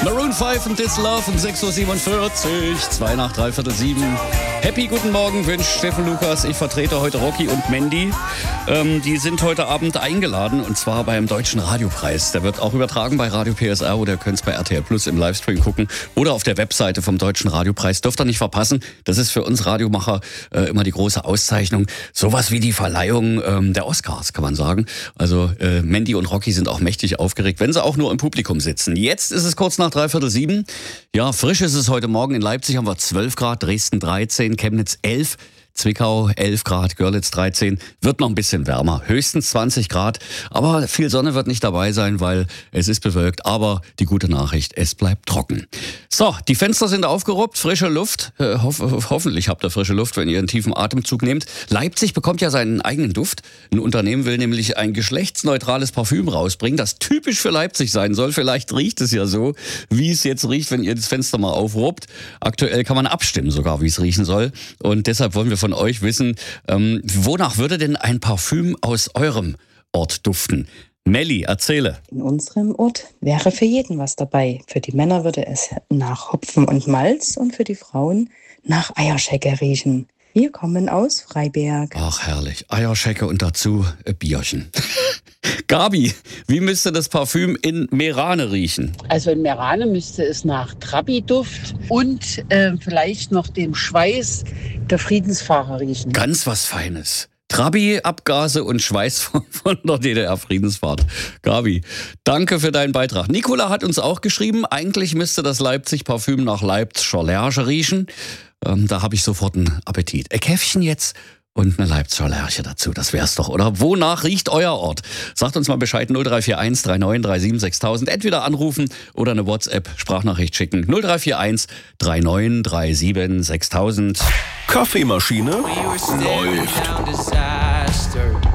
Maroon 5 und This Love um 6.47 Uhr, 2 nach 7:03. Happy guten Morgen wünscht Steffen Lukas. Ich vertrete heute Rocky und Mandy. Die sind heute Abend eingeladen und zwar beim Deutschen Radiopreis. Der wird auch übertragen bei Radio PSR oder ihr könnt es bei RTL Plus im Livestream gucken oder auf der Webseite vom Deutschen Radiopreis. Dürft ihr nicht verpassen. Das ist für uns Radiomacher immer die große Auszeichnung. Sowas wie die Verleihung der Oscars, kann man sagen. Also Mandy und Rocky sind auch mächtig aufgeregt, wenn sie auch nur im Publikum sitzen. Jetzt ist es kurz nach 7:03. Ja, frisch ist es heute Morgen. In Leipzig haben wir 12 Grad, Dresden 13, Chemnitz 11, Zwickau 11 Grad, Görlitz 13. Wird noch ein bisschen wärmer, höchstens 20 Grad. Aber viel Sonne wird nicht dabei sein, weil es ist bewölkt. Aber die gute Nachricht, es bleibt trocken. So, die Fenster sind aufgeruppt, frische Luft. Hoffentlich habt ihr frische Luft, wenn ihr einen tiefen Atemzug nehmt. Leipzig bekommt ja seinen eigenen Duft. Ein Unternehmen will nämlich ein geschlechtsneutrales Parfüm rausbringen, das typisch für Leipzig sein soll. Vielleicht riecht es ja so, wie es jetzt riecht, wenn ihr das Fenster mal aufruppt. Aktuell kann man abstimmen sogar, wie es riechen soll. Und deshalb wollen wir von euch wissen, wonach würde denn ein Parfüm aus eurem Ort duften? Melli, erzähle. In unserem Ort wäre für jeden was dabei. Für die Männer würde es nach Hopfen und Malz und für die Frauen nach Eierschecke riechen. Wir kommen aus Freiberg. Ach, herrlich. Eierschecke und dazu ein Bierchen. Gabi, wie müsste das Parfüm in Meerane riechen? Also in Meerane müsste es nach Trabi-Duft und vielleicht noch dem Schweiß der Friedensfahrer riechen. Ganz was Feines. Trabi, Abgase und Schweiß von der DDR-Friedensfahrt. Gabi, danke für deinen Beitrag. Nicola hat uns auch geschrieben, eigentlich müsste das Leipzig-Parfüm nach Leipziger Lerche riechen. Da habe ich sofort einen Appetit. Ein Käffchen jetzt und eine Leipziger Lerche dazu. Das wär's doch, oder? Wonach riecht euer Ort? Sagt uns mal Bescheid, 0341 39 37 6000. Entweder anrufen oder eine WhatsApp-Sprachnachricht schicken. 0341 39 37 6000. Kaffeemaschine läuft.